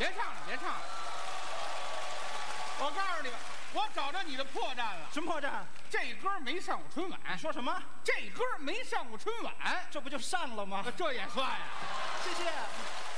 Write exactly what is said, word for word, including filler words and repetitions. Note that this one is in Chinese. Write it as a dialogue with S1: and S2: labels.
S1: 别唱了，别唱了。我告诉你吧，我找着你的破绽了。
S2: 什么破绽？
S1: 这歌没上过春晚。
S2: 你说什么？
S1: 这歌没上过春晚，
S2: 这不就上了吗？
S1: 这也算呀。
S2: 谢谢。